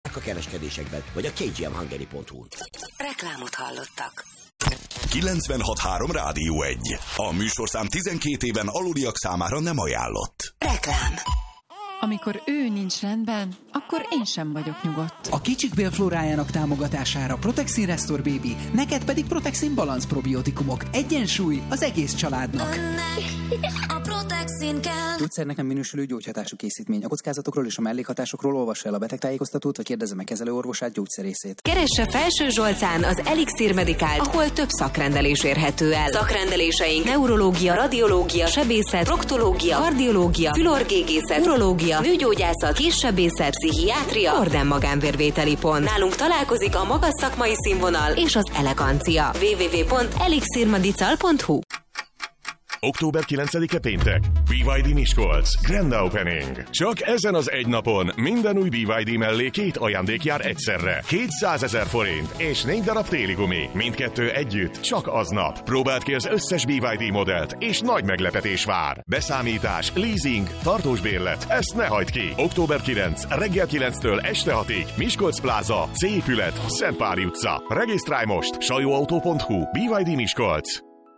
a kereskedésekben, vagy a kgmhungary.hu-n. Reklámot hallottak. 96.3 Rádió 1. A műsorszám 12 éven aluliak számára nem ajánlott. Reklám. Amikor ő nincs rendben, akkor én sem vagyok nyugodt. A kicsik bélflórájának támogatására Protexin Restore Baby, neked pedig Protexin Balance probiotikumok. Egyensúly az egész családnak. A Protexin kell. Gyógyszernek nem minősülő gyógyhatású készítmény. A kockázatokról és a mellékhatásokról olvassa el a betegtájékoztatót, vagy kérdezze meg kezelőorvosát, gyógyszerészét. Keresse Felső Zsolcán az Elixir Medikált, ahol több szakrendelés érhető el. Szakrendeléseink neurológia, radiológia, sebészet, proktológia, kardiológia, fülorgégészet, urológia, nőgyógyászat, késsebészet, pszichiátria, Orden magánvérvételi pont. Nálunk találkozik a magas szakmai színvonal és az elegancia. www.elixirmedical.hu. Október 9-e péntek. BYD Miskolc. Grand Opening. Csak ezen az egy napon minden új BYD mellé 2 ajándék jár egyszerre. 200 000 forint és 4 darab téligumi. Mindkettő együtt csak aznap. Próbáld ki az összes BYD modellt, és nagy meglepetés vár. Beszámítás, leasing, tartós bérlet. Ezt ne hagyd ki. Október 9. Reggel 9-től este 6-ig. Miskolc Pláza. C épület. Szentpári utca. Regisztrálj most. sajóautó.hu. BYD Miskolc.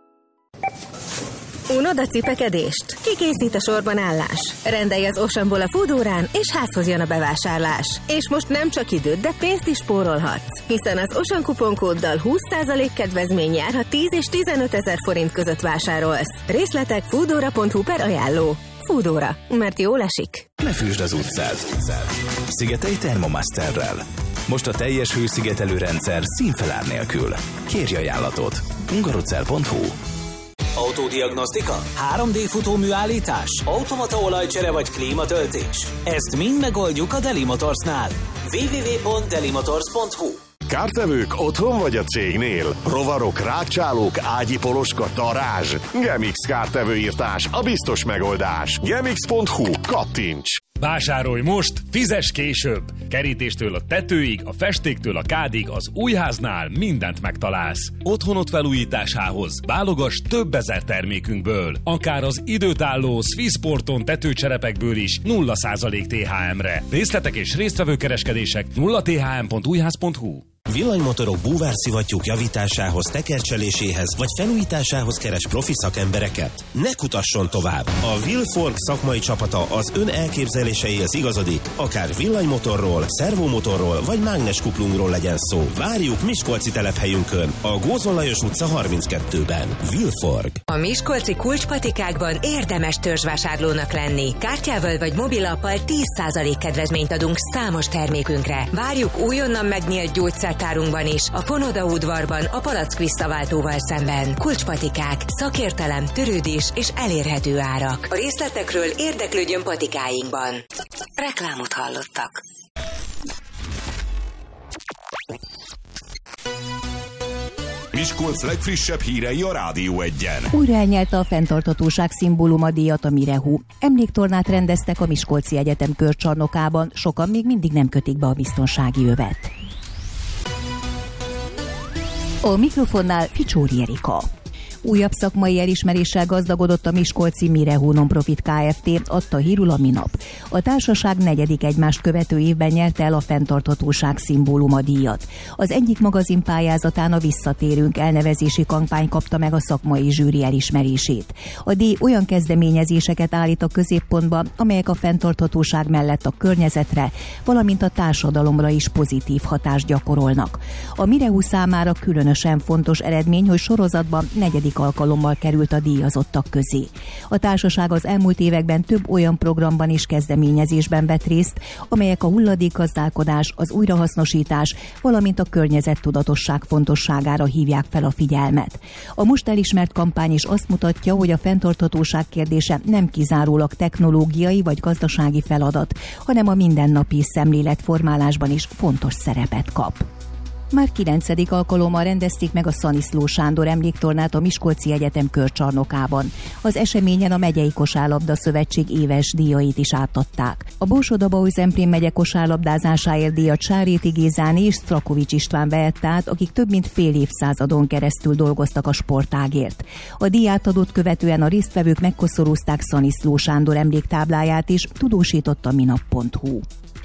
Unod a cipekedést? Kikészít a sorban állás? Rendelj az Oceanból a Foodórán, és házhoz jön a bevásárlás. És most nem csak időt, de pénzt is spórolhatsz. Hiszen az Ocean kuponkóddal 20% kedvezmény jár, ha 10 és 15 000 forint között vásárolsz. Részletek foodora.hu/ajánló. Foodora, mert jól esik. Ne fűsd az utcát. Szigetelj Thermomasterrel. Most a teljes hőszigetelő rendszer színfelár nélkül. Kérj ajánlatot. hungarocell.hu. Autódiagnosztika? 3D futómű állítás? Automata olajcsere vagy klímatöltés? Ezt mind megoldjuk a Deli Motorsnál. www.delimotors.hu. Kártevők otthon vagy a cégnél? Rovarok, rákcsálók, ágyi poloska, darázs. Gemix kártevőírtás a biztos megoldás. Gemix.hu. Kattints! Vásárolj most, fizess később! Kerítéstől a tetőig, a festéktől a kádig, az újháznál mindent megtalálsz. Otthonot felújításához válogass több ezer termékünkből. Akár az időtálló Swissporton tetőcserepekből is 0% THM-re. Részletek és résztvevőkereskedések 0thm.újház.hu. Villanymotorok búvárszivattyúk javításához, tekercseléséhez vagy felújításához keres profi szakembereket? Ne kutasson tovább! A Wilforg szakmai csapata az ön elképzeléseihez igazodik, akár villanymotorról, szervomotorról vagy mágneskuplungról legyen szó. Várjuk Miskolci telephelyünkön, a Gózon Lajos utca 32-ben. Wilforg. A miskolci kulcspatikákban érdemes törzsvásárlónak lenni. Kártyával vagy mobilappal 10% kedvezményt adunk számos termékünkre. Várjuk újonnan megnyílt gyógyszertárunkban is, a Fonoda udvarban, a Palack visszaváltóval szemben. Kulcspatikák, szakértelem, törődés és elérhető árak. A részletekről érdeklődjön patikáinkban. Reklámot hallottak. Miskolc legfrissebb hírei a Rádió 1-en. Újra elnyelte a fenntarthatóság szimbóluma díjat a Mirehu. Emléktornát rendeztek a Miskolci Egyetem körcsarnokában, sokan még mindig nem kötik be a biztonsági övet. A mikrofonnál Ficsóri Erika. Újabb szakmai elismeréssel gazdagodott a miskolci Mirehu Nonprofit Kft., adta hírül a minap. A társaság 4. egymást követő évben nyerte el a fenntarthatóság szimbóluma díjat. Az egyik magazin pályázatán a Visszatérünk elnevezési kampány kapta meg a szakmai zsűri elismerését. A díj olyan kezdeményezéseket állít a középpontba, amelyek a fenntarthatóság mellett a környezetre, valamint a társadalomra is pozitív hatást gyakorolnak. A Mirehu számára különösen fontos eredmény, hogy sorozatban 4. alkalommal került a díjazottak közé. A társaság az elmúlt években több olyan programban és kezdeményezésben vett részt, amelyek a hulladékgazdálkodás, az újrahasznosítás, valamint a környezettudatosság fontosságára hívják fel a figyelmet. A most elismert kampány is azt mutatja, hogy a fenntarthatóság kérdése nem kizárólag technológiai vagy gazdasági feladat, hanem a mindennapi szemléletformálásban is fontos szerepet kap. Már 9. alkalommal rendezték meg a Szaniszló Sándor emléktornát a Miskolci Egyetem körcsarnokában. Az eseményen a Megyei Kosárlabda Szövetség éves díjait is átadták. A Borsod-Abaúj-Zemplén megye kosárlabdázásáért díjat Sáréti Gézáné és Strakovics István vehette át, akik több mint fél évszázadon keresztül dolgoztak a sportágért. A díjátadót követően a résztvevők megkoszorúzták Szaniszló Sándor emléktábláját is, tudósított a minap.hu.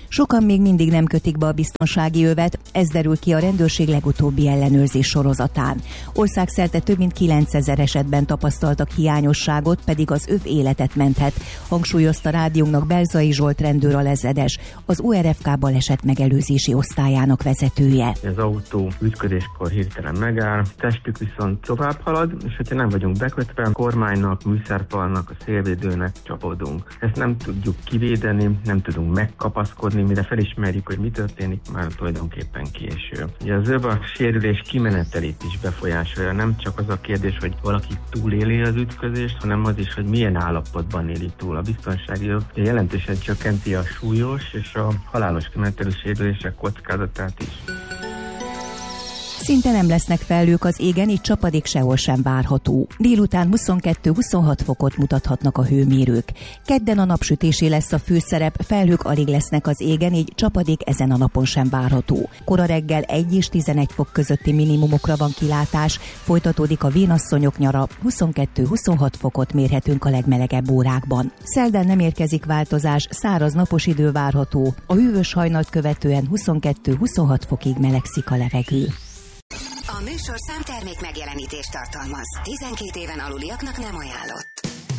Sokan még mindig nem kötik be a biztonsági övet, ez derül ki a rendőrség legutóbbi ellenőrzés sorozatán. Országszerte több mint 9000 esetben tapasztaltak hiányosságot, pedig az öv életet menthet, hangsúlyozta rádiónknak Berzai Zsolt rendőr alezredes, az URFK baleset megelőzési osztályának vezetője. Az autó ütközéskor hirtelen megáll, testük viszont tovább halad, és hogyha nem vagyunk bekötve, a kormánynak, műszerfalnak, a szélvédőnek csapódunk. Ezt nem tudjuk kivédeni, nem tudunk megkapaszkodni, mire felismerjük, hogy mi történik, már tulajdonképpen késő. Ugye az öv a sérülés kimenetelét is befolyásolja, nem csak az a kérdés, hogy valaki túléli az ütközést, hanem az is, hogy milyen állapotban éli túl. A biztonsági öv jelentősen csökkenti a súlyos és a halálos kimenetelű sérülések kockázatát is. Szinte nem lesznek felhők az égen, így csapadék sehol sem várható. Délután 22-26 fokot mutathatnak a hőmérők. Kedden a napsütésé lesz a főszerep, felhők alig lesznek az égen, így csapadék ezen a napon sem várható. Kora reggel 1 és 11 fok közötti minimumokra van kilátás, folytatódik a vénasszonyok nyara, 22-26 fokot mérhetünk a legmelegebb órákban. Szerdán nem érkezik változás, száraz napos idő várható, a hűvös hajnalt követően 22-26 fokig melegszik a levegő. A műsorszám termék megjelenítést tartalmaz. 12 éven aluliaknak nem ajánlott.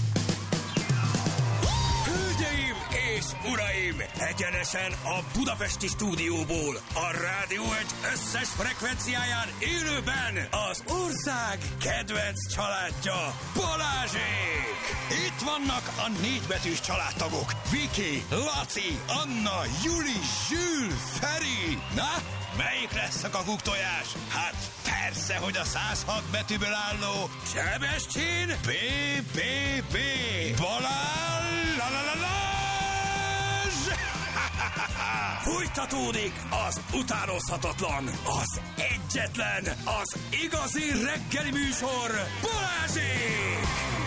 Hölgyeim és uraim! Egyenesen a budapesti stúdióból, a Rádió egy összes frekvenciáján élőben az ország kedvenc családja, Balázsék! Itt vannak a 4 betűs családtagok. Viki, Laci, Anna, Juli, Zsül, Feri. Na, melyik lesz a kakuktojás? Hát persze, hogy a 106 betűből álló Sebestyén BBB Balázs! Fújtatódik az utánozhatatlan, az egyetlen, az igazi reggeli műsor, Balázsék!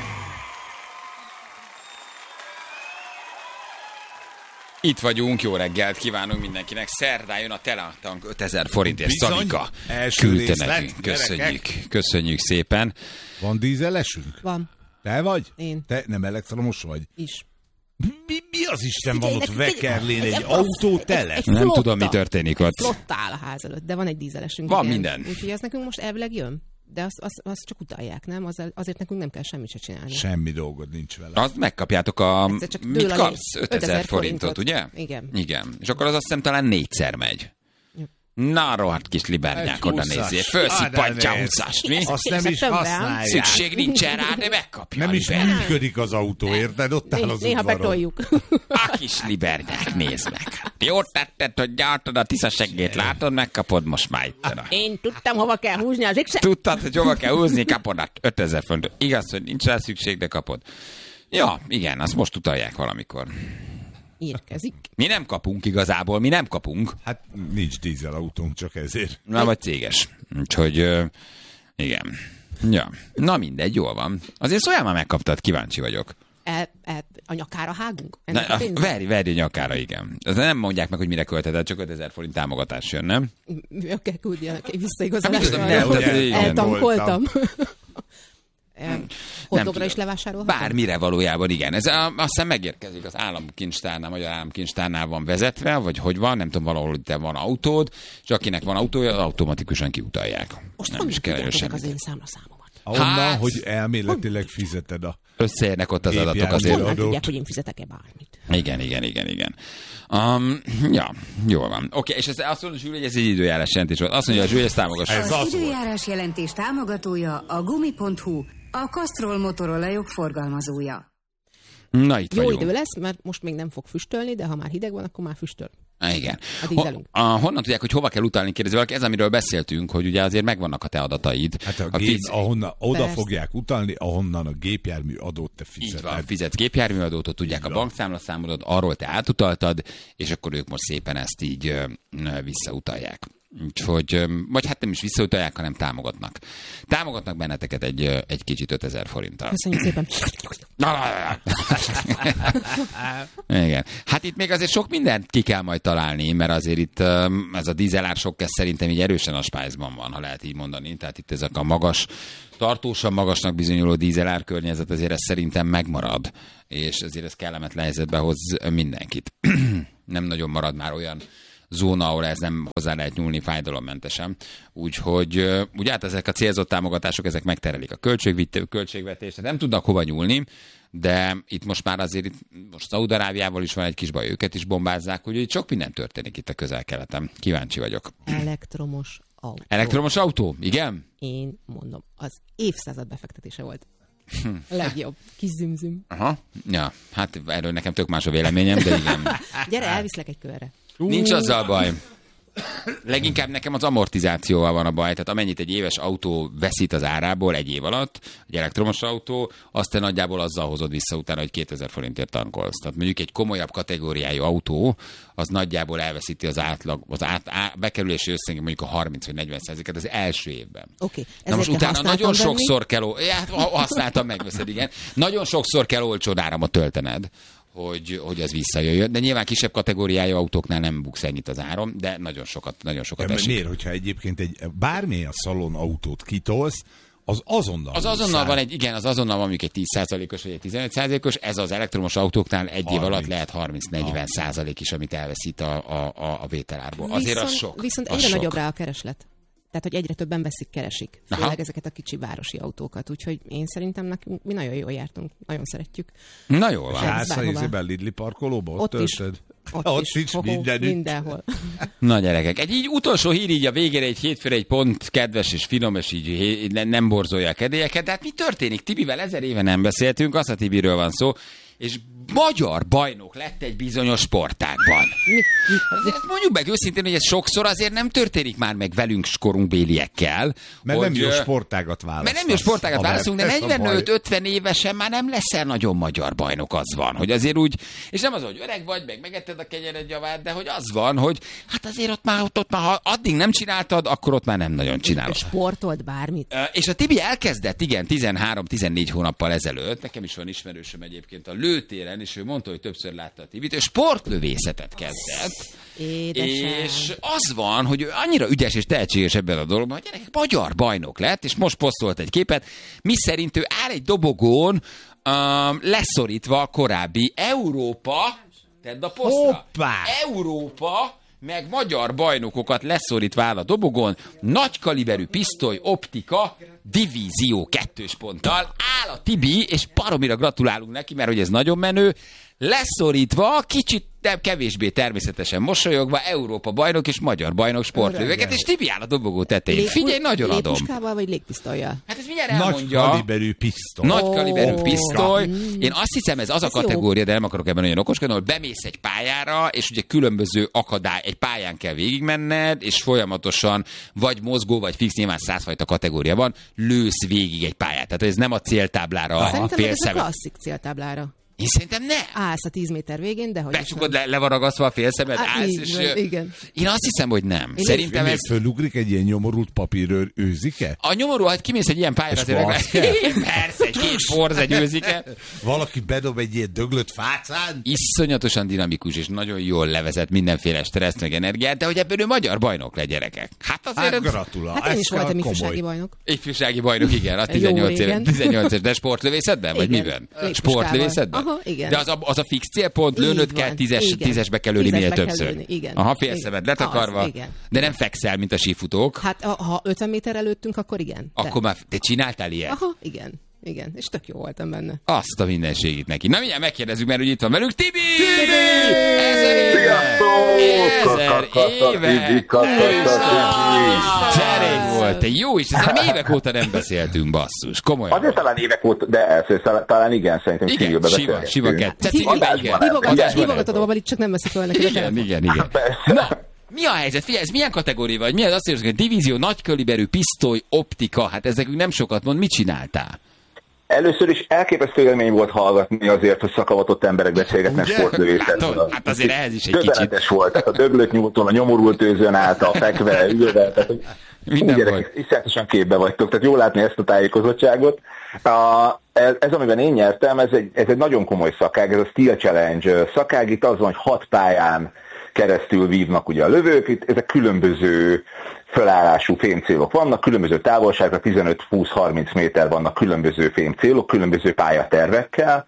Itt vagyunk, jó reggelt kívánunk mindenkinek. Szerdán jön a Teletank 5000 forintért. Szanika küldte nekünk. Köszönjük szépen. Van dízelesünk? Van. Te vagy? Én. Te nem elektromos vagy? Is. Mi az Isten van ott Vekerlén? Egy autó tele? Nem tudom, mi történik ott. Flotta áll a ház előtt, de van egy dízelesünk. Van igen. minden. Úgyhogy ez nekünk most elvileg jön. De azt csak utalják, nem? Azért nekünk nem kell semmit se csinálni. Semmi dolgod nincs vele. Azt megkapjátok mit kapsz? 5000 forintot, ugye? Igen. És akkor az azt hiszem talán 4-szer megy. Na, rohadt kis libernyák, oda nézzél. Fölszippantja 20-ast, mi? Azt nem is használják. Szükség nincsen rá, de megkapja. Nem is működik az autó, érted? Ott áll az néha betoljuk. A kis libernyák, nézd meg. Jót tetted, hogy gyártod a tiszaseggét, látod, megkapod most már itt. Én tudtam, hova kell húzni az X-et. Tudtad, hogy hova kell húzni, kapod a 5000 forintot. Igaz, hogy nincs rá szükség, de kapod. Ja, igen, azt most utalják valamikor. Érkezik. Mi nem kapunk igazából, mi nem kapunk. Hát nincs dízelautónk, csak ezért. Na, vagy céges. Úgyhogy, igen. Ja. Na mindegy, jól van. Azért szóljál már megkaptad, kíváncsi vagyok. A nyakára hágunk? Verj a nyakára, igen. Nem mondják meg, hogy mire költeted, csak 5000 forint támogatás jön, nem? Kell küldjenek egy visszaigazolásra. Eltankoltam. Hotdogra is levásárolhatom? Bármire valójában, igen. Ez azt hiszem megérkezik az államkincstárnál, Magyar Államkincstárnál van vezetve, vagy hogy van, nem tudom, valahol itt van autód, és akinek van autója, automatikusan kiutalják. Most nem is kell az én számlaszámomat. Onnan, hogy elméletileg fizeted a... Összeérnek ott az adatok azért. Honnan tudják, hogy én fizetek-e bármit? Igen. Ja, jól van. Oké, és azt mondja, Zsűri, hogy ez egy időjárás jelentés volt. Azt mondja, hogy Zsűri, ezt támogassa. Az időjárás jelentés támogatója a Gumi.hu, a Castrol motorolajok forgalmazója. Na, itt jó vagyunk. idő lesz, mert most még nem fog füstölni, de ha már hideg van, akkor már füstöl. Igen. Honnan tudják, hogy hova kell utalni, kérdezi valaki? Ez, amiről beszéltünk, hogy ugye azért megvannak a te adataid. Hát ahonnan oda fogják utalni, ahonnan a gépjármű adót te fizeted. Így van, fizetsz gépjármű adót, ott tudják a bankszámlaszámodat, arról te átutaltad, és akkor ők most szépen ezt így visszautalják. Úgyhogy, vagy hát nem is visszautalják, hanem támogatnak. Támogatnak benneteket egy kicsit 5000 forinttal. Köszönjük szépen. Igen. Hát itt még azért sok mindent ki kell majd találni, mert azért itt ez a dízelár sok, ez szerintem így erősen a spájzban van, ha lehet így mondani. Tehát itt ezek a magas, tartósan magasnak bizonyuló dízelár környezet, azért ez szerintem megmarad, és ezért ez kellemetlen helyzetbe hoz mindenkit. nem nagyon marad már olyan zóna, ahol ez nem hozzá lehet nyúlni fájdalommentesen. Úgyhogy hát ezek a célzott támogatások, ezek megterelik a költségvetést, nem tudnak hova nyúlni, de itt most már azért, most Szaúd-Arábiával is van egy kis baj, őket is bombázzák, úgyhogy sok minden történik itt a Közel-Keleten. Kíváncsi vagyok. Elektromos autó. Elektromos autó? Igen? Én mondom, az évszázad befektetése volt. Legjobb. Kis zümzüm. Aha. Ja, hát erről nekem tök más a véleményem, de igen. Gyere, elviszlek egy körre. Nincs azzal baj. Leginkább nekem az amortizációval van a baj, tehát amennyit egy éves autó veszít az árából egy év alatt, egy elektromos autó, azt te nagyjából azzal hozod vissza utána, hogy 2000 forintért tankolsz. Tehát mondjuk egy komolyabb kategóriájú autó, az nagyjából elveszíti az átlag, bekerülési összeg mondjuk a 30 vagy 40%-et az első évben. Oké. Na most utána nagyon sokszor kell, használtam, megveszed, igen. Nagyon sokszor kell olcsón áramot töltened, hogy ez visszajöjjön. De nyilván kisebb kategóriájú autóknál nem buksz ennyit az áram, de nagyon sokat esik. Miért, hogyha egyébként bármilyen szalon autót kitolsz, az azonnal. Az azonnal van az azonnal van mondjuk egy 10%-os vagy egy 15%-os, ez az elektromos autóknál egy év alatt lehet 30-40% is, amit elveszít a vételárból. Azért az sok. Viszont egyre nagyobb rá a kereslet. Tehát, hogy egyre többen keresik. Főleg ezeket a kicsi városi autókat. Úgyhogy én szerintem nekünk mi nagyon jól jártunk. Nagyon szeretjük. Na jól van. Jársz a izében Lidli parkolóba? Ott töltöd? Ott is mindenhol. Na gyerekek, egy így utolsó hír így a végére, egy hétfőre egy pont kedves és finom, és így nem borzolja a kedélyeket. De hát mi történik? Tibivel 1000 éve nem beszéltünk, az a Tibiről van szó, és magyar bajnok lett egy bizonyos sportágban. Azért ezt mondjuk meg őszintén, hogy ez sokszor azért nem történik már meg velünk skorunkbéliekkel. Mert nem jó sportágat választunk. Mert nem jó sportágat választunk, de 45-50 évesen már nem leszel nagyon magyar bajnok, az van. Hogy azért úgy, és nem az, hogy öreg vagy, meg megetted a kenyered javát, de hogy az van, hogy hát azért ott már, ha addig nem csináltad, akkor ott már nem nagyon csinálod. Sportolt bármit. És a Tibi elkezdett, igen, 13-14 hónappal ezelőtt, nekem is van ismerősöm egyébként a lőtéren, és ő mondta, hogy többször látta a Tibit, ő sportlövészetet kezdett. Édesem. És az van, hogy ő annyira ügyes és tehetséges ebben a dologban, hogy gyerekek, magyar bajnok lett, és most posztolt egy képet, mi szerint ő áll egy dobogón, leszorítva a korábbi Európa, tedd a posztra, Európa, meg magyar bajnokokat leszorítva áll a dobogon, nagykaliberű pisztoly, optika, divízió 2-s ponttal, áll a Tibi, és baromira gratulálunk neki, mert hogy ez nagyon menő, leszorítva, kicsit kevésbé természetesen mosolyogva, Európa bajnok és magyar bajnok sportlövőket, és Tibi áll a dobogó tetején. Figyelj, nagyon adom. Légpuskával vagy légpisztollyal? Hát ez mindjárt elmondja. Nagy kaliberű pisztoly. Nagy kaliberű pisztoly. Én azt hiszem, ez az a kategória, de nem akarok ebben nagyon okoskodni, hogy bemész egy pályára, és ugye különböző egy pályán kell végigmenned, és folyamatosan vagy mozgó, vagy fix, nyilván 100 fajta kategória van, lősz végig egy pályát. Tehát ez nem a céltáblára, a félszem. Ez a klasszik céltáblára. Én szerintem ne. Állsz a 10 méter végén, de hogy becsukod, le van ragasztva a félszemed, állsz, és... Igen. Én azt hiszem, hogy nem. Szerintem ez... Fölugrik egy ilyen nyomorult papírőr őzike? A nyomorú, hát kimész egy ilyen pályára, persze, egy-két forz, egy őzike. Valaki bedob egy ilyen döglött fácán? Iszonyatosan dinamikus, és nagyon jól levezet mindenféle stresszt, meg energiát, de hogy ebből ő magyar bajnok le, gyerekek. Hát azért... gratulál. Hát én is voltam ifjúsági bajnok. Ifjúsági bajnok, igen, a 18 éves, de sportlövészetben, vagy miben? Sportlövészetben? Aha, igen. De az a fix célpont, lőnöd kell, tízesbe kell lőni minél többször. Aha, félszemed letakarva, de nem fekszel, mint a sífutók. Hát ha 50 méter előttünk, akkor igen. Akkor már te csináltál ilyet? Aha, igen. Igen, és tök jó voltam benne. Azt a mindenségét neki. Na mindjárt megkérdezzük, mert úgy itt van velük Tibi! 1000 éve! Cserék volt, te jó is, ezzel évek óta nem beszéltünk, basszus, komolyan. Azért talán évek óta, de talán igen, szerintem igen, siva kett. Hívogatod a itt csak nem veszik fel neki. Igen. Na, mi a helyzet? Figyelj, ez milyen kategória vagy? Mi az azt mondjuk, hogy divízió, nagykaliberű, pisztoly, optika, hát ez nekünk nem sokat mond, mit csináltál? Először is elképesztő élmény volt hallgatni azért, hogy szakavatott emberek beszélgetnek sportlövészetről. Hát azért ehhez is egy kicsit. Volt, tehát a döglött nyújtón, a nyomorult őzön által, fekve, ülve, tehát gyerekek, iszonyatosan képbe vagytok, tehát jól látni ezt a tájékozottságot. Ez, amiben én nyertem, ez egy nagyon komoly szakág, ez a Steel Challenge szakág, itt az van, hogy 6 pályán keresztül vívnak ugye a lövők, itt ezek különböző fölállású fémcélok vannak, különböző távolságra, 15-20-30 méter vannak különböző fémcélok, különböző pályatervekkel,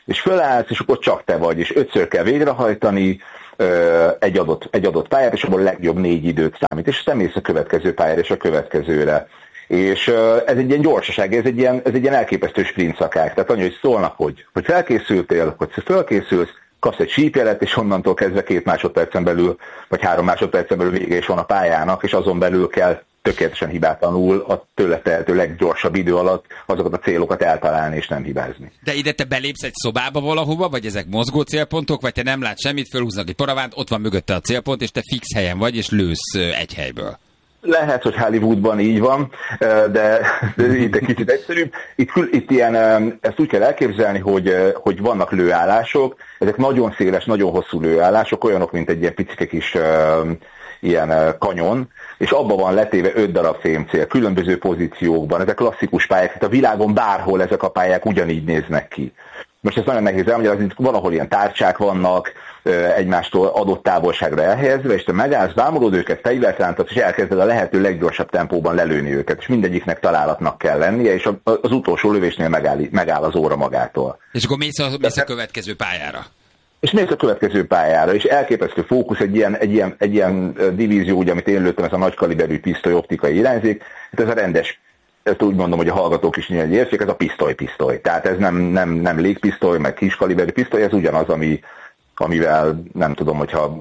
és fölállsz, és akkor csak te vagy, és 5-ször kell végrehajtani egy adott pályát, és abban a legjobb 4 időt számít, és aztán mész a következő pályára és a következőre. És ez egy ilyen gyorsaság, ez egy ilyen elképesztő sprint szakák. Tehát annyi, hogy szólnak, hogy felkészültél, hogy felkészülsz, kapsz egy sípjelet, és onnantól kezdve 2 másodpercen belül, vagy 3 másodpercen belül vége is van a pályának, és azon belül kell tökéletesen hibátlanul a tőle tehető leggyorsabb idő alatt azokat a célokat eltalálni és nem hibázni. De ide te belépsz egy szobába valahova, vagy ezek mozgó célpontok, vagy te nem látsz semmit, fölhúznak egy paravánt, ott van mögötte a célpont, és te fix helyen vagy, és lősz egy helyből. Lehet, hogy Hollywoodban így van, de itt egy kicsit egyszerűbb. Itt ilyen, ezt úgy kell elképzelni, hogy vannak lőállások, ezek nagyon széles, nagyon hosszú lőállások, olyanok, mint egy ilyen picike kis ilyen kanyon, és abban van letéve 5 darab fémcél, különböző pozíciókban, ezek klasszikus pályák, tehát a világon bárhol ezek a pályák ugyanígy néznek ki. Most ez nagyon nehéz elmagyarázni, van, ahol ilyen tárcsák vannak, egymástól adott távolságra elhelyezve, és te megállsz, bámulod őket, fegyvert rántasz, és elkezded a lehető leggyorsabb tempóban lelőni őket, és mindegyiknek találatnak kell lennie, és az utolsó lövésnél megáll az óra magától. És akkor mész a következő pályára. És mész a következő pályára, és elképesztő fókusz, egy ilyen divízió, ugye, amit én lőttem, ez a nagy kaliberű pisztoly optikai irányzék, hát ez a rendes, ezt úgy mondom, hogy a hallgatók is nyilván értsék, ez a pisztoly. Tehát ez nem légpisztoly, meg kis kaliberű pisztoly, ez ugyanaz, amivel nem tudom, hogyha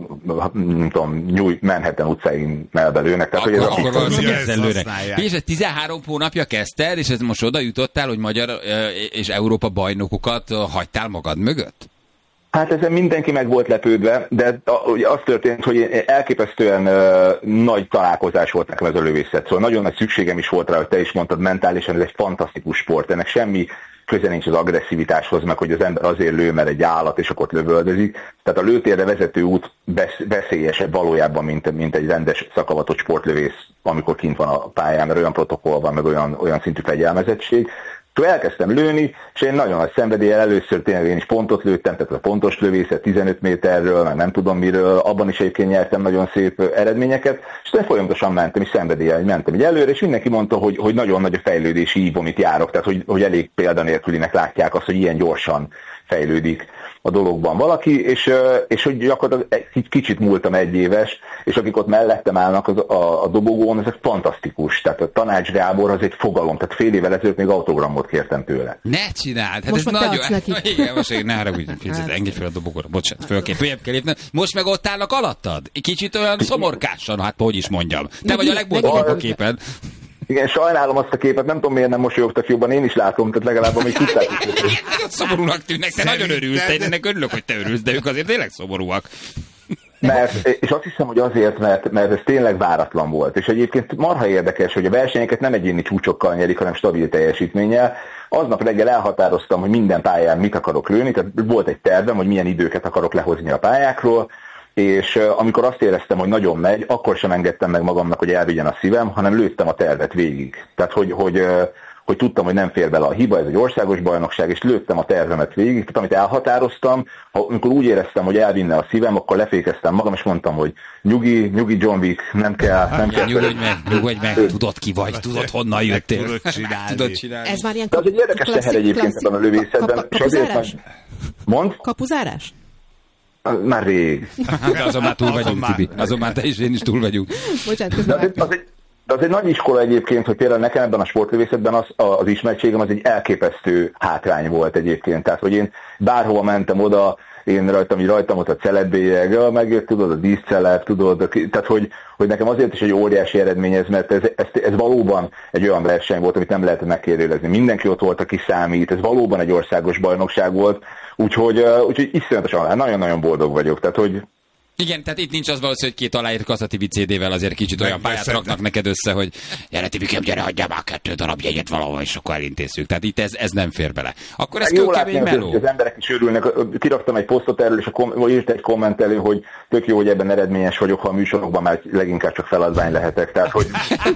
Manhattan utcáin melbelőnek. Tehát, hogy ez és 13 hónapja kezdted, és ez most oda jutottál, hogy magyar és Európa bajnokokat hagytál magad mögött? Hát ezen mindenki meg volt lepődve, de az történt, hogy elképesztően nagy találkozás volt nekem ez a lövészet. Szóval nagyon nagy szükségem is volt rá, hogy te is mondtad, mentálisan ez egy fantasztikus sport. Ennek semmi köze nincs az agresszivitáshoz, meg hogy az ember azért lő, mert egy állat, és akkor ott lövöldözik. Tehát a lőtérre vezető út veszélyesebb valójában, mint egy rendes szakavatott sportlövész, amikor kint van a pályán, mert olyan protokoll van, meg olyan szintű fegyelmezettség. Szóval elkezdtem lőni, és én nagyon nagy szenvedéllyel először tényleg én is pontot lőttem, tehát a pontos lövészet 15 méterről, meg nem tudom miről, abban is egyébként nyertem nagyon szép eredményeket, és én folyamatosan mentem, és szenvedéllyel mentem így előre, és mindenki mondta, hogy nagyon nagy a fejlődési ív, amit járok, tehát hogy elég példanélkülinek látják azt, hogy ilyen gyorsan fejlődik a dologban valaki, és hogy gyakorlatilag egy kicsit múltam 1 éves, és akik ott mellettem állnak a dobogón, ezek fantasztikus. Tehát a Tanács Gábor az egy fogalom, tehát fél évvel ezelőtt még autogramot kértem tőle. Ne csináld, hát most ez nagyon... Igen, most ne haragudj, engedj fel a dobogóra, bocsánat, följebb kell lépni. Most meg ott állnak alattad? Kicsit olyan szomorkásan, hát hogy is mondjam. Te vagy a legboldogabb a képed. Igen, sajnálom azt a képet, nem tudom miért nem mosolyogtak jobban, én is látom, tehát legalább amíg tudták. Nagyon szomorúnak tűnnek, te nagyon örülsz, én ennek örülök, hogy te örülsz, de ők azért tényleg szomorúak. És azt hiszem, hogy azért, mert ez tényleg váratlan volt. És egyébként marha érdekes, hogy a versenyeket nem egyéni csúcsokkal nyerik, hanem stabil teljesítménnyel. Aznap reggel elhatároztam, hogy minden pályán mit akarok lőni, tehát volt egy tervem, hogy milyen időket akarok lehozni a pályákról, és amikor azt éreztem, hogy nagyon megy, akkor sem engedtem meg magamnak, hogy elvigyen a szívem, hanem lőttem a tervet végig. Tehát, hogy tudtam, hogy nem fér bele a hiba, ez egy országos bajnokság, és lőttem a tervemet végig. Tehát amit elhatároztam, amikor úgy éreztem, hogy elvinne a szívem, akkor lefékeztem magam, és mondtam, hogy nyugi John Wick, nem kell. Nyugodj meg, tudod ki vagy, tudod honnan jöttél. Tudod csinálni. Ez már ilyen ez egy érdekes teher egyébként ebben a lövészetben. Kapuzárás? Mond? Kapuzárás? Már rég. De azon már túl vagyunk, Tibi. Azon már te és én is túl vagyunk. Bocsánat, De az egy nagy iskola egyébként, hogy például nekem ebben a sportlövészetben az ismertségem az egy elképesztő hátrány volt egyébként. Tehát, hogy én bárhova mentem oda, én rajtam ott a celebélyeg, megjött, tudod, a díszceleb, tudod, tehát, hogy nekem azért is egy óriási eredmény ez, mert ez valóban egy olyan verseny volt, amit nem lehetett megkérdőjelezni. Mindenki ott volt, aki számít, ez valóban egy országos bajnokság volt, úgyhogy iszonyatosan, nagyon-nagyon boldog vagyok. Tehát, hogy igen, tehát itt nincs az valószínű, hogy 2 aláírt Kassa Tibi CD-vel azért kicsit olyan pályát raknak neked össze, hogy gyere Tibikém, gyere, hagyjál már 2 darab jegyet valahol, és akkor elintézzük. Tehát itt ez nem fér bele. Akkor ez kőkemény meló. Az emberek is örülnek. Kiraktam egy posztot erről, és írt egy komment elő, hogy tök jó, hogy ebben eredményes vagyok, ha a műsorokban már leginkább csak feladvány lehetek. Tehát, hogy...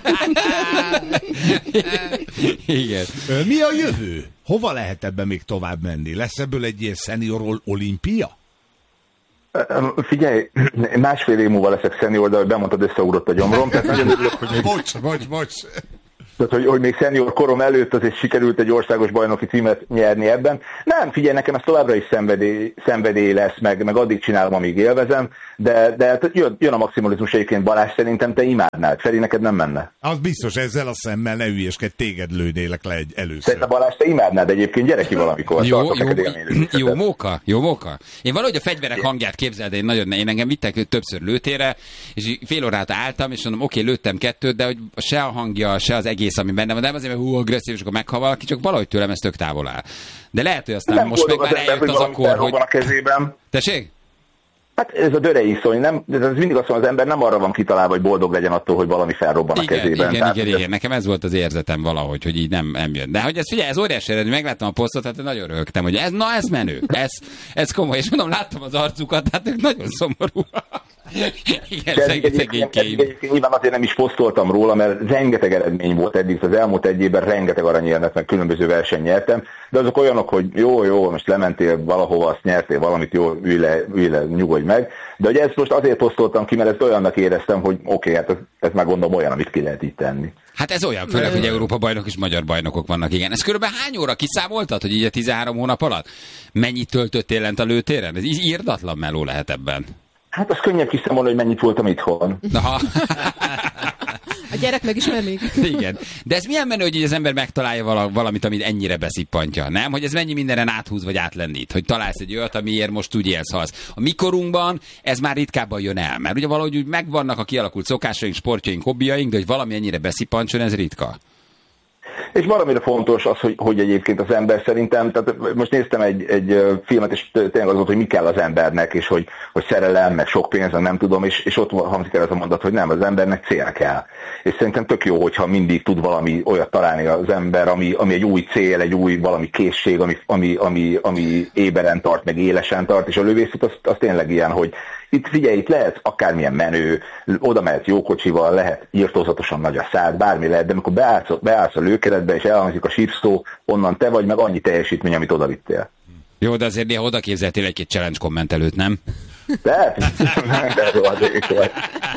Igen. Mi a jövő? Hova lehet ebben még tovább menni? Lesz ebből egy ilyen senior olimpia? Figyelj, 1,5 év múlva leszek szenior, de bemondtad, összeugrott a gyomrom. Tehát nagyon örülök, hogy... Bocs. Tehát, hogy még szenior korom előtt azért sikerült egy országos bajnoki címet nyerni ebben. Nem, figyelj, nekem ez továbbra is szenvedély lesz, meg addig csinálom, amíg élvezem, de jön a maximalizmus egyébként. Balázs, szerintem te imádnád. Feri, neked nem menne? Az biztos, ezzel a szemmel ne hülyeskedj, téged lőnélek le először. Szerintem Balázs, te imádnád egyébként, gyere ki valamikor. Jó móka. Én valahogy a fegyverek hangját képzeld, én engem vittek többször lőtérre, és fél órát álltam, és mondom, oké, lőttem 2, de hogy se a hangja, se az egész, ami benne van, de nem azért, mert agresszív, és akkor meghal valaki, csak valahogy tőlem ez tök távol áll. De lehet, hogy aztán nem most meg már eljött az akkor, hogy... a kezében. Tessék? Hát ez a dörei iszony, nem? Ez mindig azt mondja, az ember nem arra van kitalálva, hogy boldog legyen attól, hogy valami felrobban a kezében. Igen. Nekem ez volt az érzetem valahogy, hogy így nem jön. De hogy ez, figyelj, ez óriási eredmény, megláttam a posztot, hát nagyon röhögtem, hogy ez menő, ez komoly. És mondom, láttam az arcukat, hát ők nagyon szomorú. Igen, egyébként nyilván azért nem is posztoltam róla, mert rengeteg eredmény volt eddig, az elmúlt egy évben rengeteg aranyérmet, meg különböző verseny nyertem, de azok olyanok, hogy jó, most lementél valahova, azt nyertél valamit, jó, ülj le, nyugodj meg, de hogy ezt most azért posztoltam ki, mert ezt olyannak éreztem, hogy oké, hát ez már gondolom olyan, amit ki lehet így tenni. Hát ez olyan, főleg, hogy Európa bajnok és magyar bajnokok vannak, igen. Ez körülbelül hány óra kiszámoltad, hogy így a 13 hónap alatt? Mennyit töltöttél lent a lőtéren? Ez írdatlan meló lehet ebben. Hát az könnyebb kiszámolni, hogy mennyit voltam itthon. A gyerek megismer még? Igen. De ez milyen menő, hogy így az ember megtalálja valamit, amit ennyire beszippantja, nem? Hogy ez mennyi mindenen áthúz vagy átlendít. Hogy találsz egy olyat, amiért most úgy élsz, halsz. A mi korunkban ez már ritkábban jön el, mert ugye valahogy úgy megvannak a kialakult szokásaink, sportjaink, hobbiaink, de hogy valami ennyire beszippantson, ez ritka. És valamire fontos az, hogy egyébként az ember szerintem, tehát most néztem egy filmet, és tényleg az volt, hogy mi kell az embernek, és hogy szerelem, meg sok pénz, nem tudom, és ott hangzik el az a mondat, hogy nem, az embernek cél kell. És szerintem tök jó, hogyha mindig tud valami olyat találni az ember, ami egy új cél, egy új valami készség, ami éberen tart, meg élesen tart, és a lövészet az tényleg ilyen, hogy itt figyelj, itt lehet akármilyen menő, oda mehet jó kocsival, lehet írtózatosan nagy a szád, bármi lehet, de amikor beállsz a lőkeretbe, és elhangzik a sípszó, onnan te vagy, meg annyi teljesítmény, amit odavittél. Jó, de azért néha oda képzeltél egy-két challenge kommentelőt, nem? De rohadék vagy.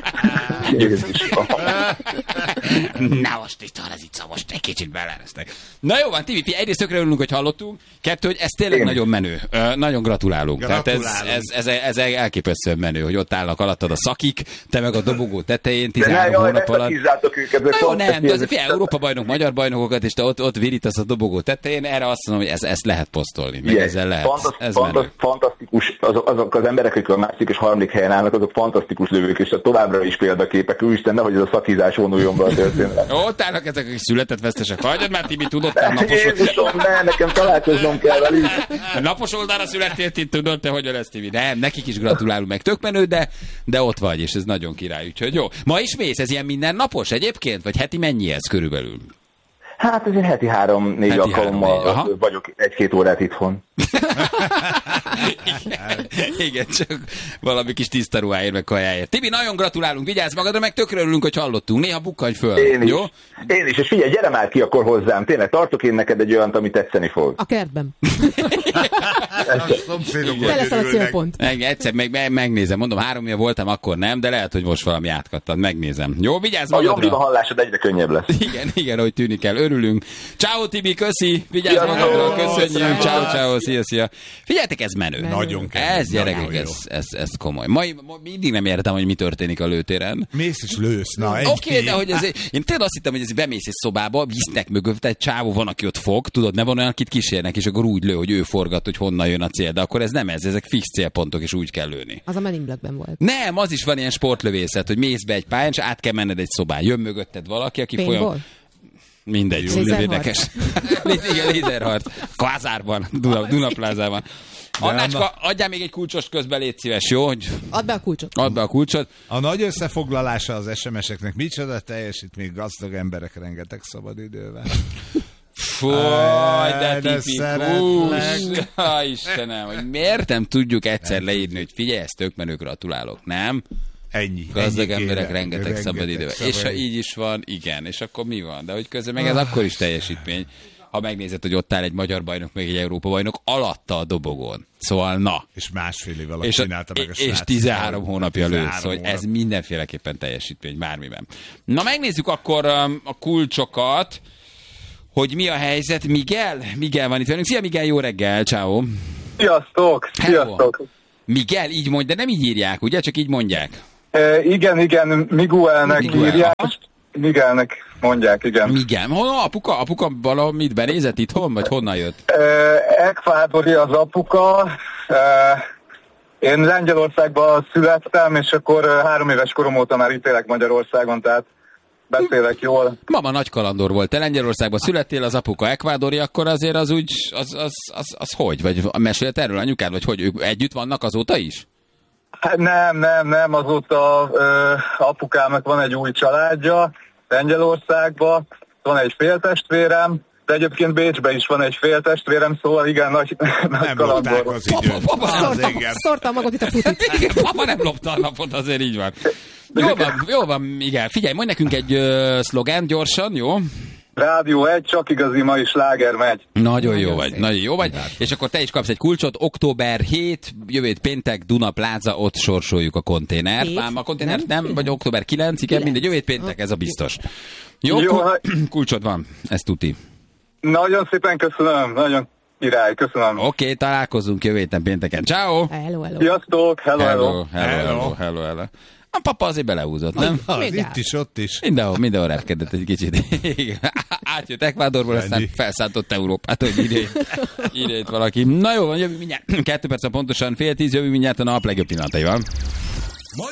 Na most itt van az itt, most egy kicsit belereztek. Na jó van, Tibi, egyrészt tökre örülünk, hogy hallottunk. 2, hogy ez tényleg nagyon menő. Nagyon gratulálunk. Tehát ez elképesztően menő, hogy ott állnak alattad a szakik, te meg a dobogó tetején 13 hónap alatt. Na jó, nem, de azért Európa bajnok, magyar bajnokokat, és te ott virítasz a dobogó tetején, erre azt mondom, hogy ezt lehet posztolni. Meg ezzel lehet. Fantasztikus, azok az emberek, akik a második és harmadik helyen állnak, azok fantasztikus lövők, és továbbra is példaképek. Úristen, nehogy ez a szakizás vonuljon be a történetre. Ott állnak ezek, akik született vesztesek. Hagyjad már, Tibi, tudod, Jézusom, nekem találkoznom kell velük. Napos oldalra születtél, tudod te, hogyan lesz, Tibi. Nem, nekik is gratulálunk, meg tök menő, de ott vagy, és ez nagyon király, úgyhogy jó. Ma is mész, ez ilyen mindennapos egyébként, vagy heti mennyi ez körülbelül? Hát azért heti 3-4 alkalommal vagyok 1-2 órát itthon. Igen, csak valami kis tiszta ruháért, meg kajáért. Tibi, nagyon gratulálunk, vigyázz magadra, meg tökre örülünk, hogy hallottunk. Néha bukkanj föl, jó? Én is, és figyelj, gyere már ki akkor hozzám. Tényleg, tartok én neked egy olyant, amit tetszeni fog. A kertben. Te leszel a célpont. Egyszer megnézem, mondom, 3 éve voltam, akkor nem, de lehet, hogy most valami átkattad, megnézem. Jó, vigyázz magadra. A hallásod egyre könnyebb lesz. Igen, hogy tűnik el, örülünk. Ciao, Tibi, köszi, vigyázz magadra, köszönjük, ciao, szia. Figyeljetek, ez menő. Nagyon kemény. Ez gyerekek, ez komoly. Ma mindig nem értem, hogy mi történik a lőtéren. Mész és lősz, na egy Oké, de hogy én tényleg azt hittem, hogy ez bemész egy szobába, visznek mögött egy csávó, van, aki ott fog, tudod, ne van olyan, akit kísérnek, és akkor úgy lő, hogy ő forgat, hogy honnan jön a cél, de akkor ez nem ez, ezek fix célpontok, és úgy kell lőni. Az a Men in Blackben volt. Nem, az is van ilyen sportlövészet, hogy mész be egy pályán, és át kell menned egy szobán. Jön mögötted valaki, aki folyam... Mindegy, jó, érdekes. Igen, lézerharc. Kvázárban, Dunaplázában. Annácska, adjál még egy kulcsost közben, légy szíves, jó? Add be a kulcsot. Add be a kulcsot. A nagy összefoglalása az SMS-eknek micsoda teljesítmény, gazdag emberek rengeteg szabadidővel. Fúj, de tipikus. Istenem, hogy miért nem tudjuk egyszer leírni, hogy figyelj, ezt tök menő, gratulálok, nem? Ennyi. Gazdag emberek rengeteg szabadidővel. És ha így is van, igen, és akkor mi van? De hogy közben meg ez akkor is teljesítmény. ha megnézed, hogy ott áll egy magyar bajnok, meg egy Európa bajnok alatta a dobogón. Szóval na. És másfél év alatt csinálta meg a és 13 hónapja lőtt, szóval ez mindenféleképpen teljesítmény bármiben. Na megnézzük akkor a kulcsokat, hogy mi a helyzet. Miguel van itt velünk. Szia Miguel, jó reggel, ciao. Sziasztok, sziasztok. Miguel, így mondj, de nem így írják, ugye? Csak így mondják. Igen, Miguelnek írják. Miguelnek mondják, igen. Miguel. Apuka valamit benézett itthon, vagy honnan jött? Ekvádori az apuka. Én Lengyelországban születtem, és akkor 3 éves korom óta már itt élek Magyarországon, tehát beszélek jól. Mama nagy kalandor volt. Te Lengyelországban születtél, az apuka ekvádori, akkor azért az úgy, az hogy? Vagy mesélt erről anyukád, vagy hogy? Ők együtt vannak azóta is? Nem, azóta apukámnak van egy új családja Lengyelországban, van egy féltestvérem, de egyébként Bécsben is van egy féltestvérem, szóval igen, nagy kalandor. Az időt. Szórta magad itt a futit. Igen, papa nem lopta a napot, azért így van. Jó van, igen. Figyelj, mondj nekünk egy szlogán gyorsan, jó? Rádió 1, csak igazi ma is sláger megy. Nagyon jó vagy. És akkor te is kapsz egy kulcsot, október 7, jövő péntek, Duna Plaza, ott sorsoljuk a konténert. Már a konténert nem, vagy október 9, igen, mindegy, jövő péntek, ez a biztos. Jó. Kulcsod van, ez tuti. Nagyon szépen köszönöm, nagyon király, köszönöm. Oké, találkozunk jövő héten pénteken. Ciao. Hello. Sziasztok, hello. A papa azért belehúzott, nem? Itt is, ott is. Mindenhol repkedett egy kicsit. Átjött Ekvádorból, aztán felszántott Európát, hogy írja itt valaki. Na jó van, jövő mindjárt. 2 perc pontosan, 9:30, jövő mindjárt a nap legjobb pillanataival.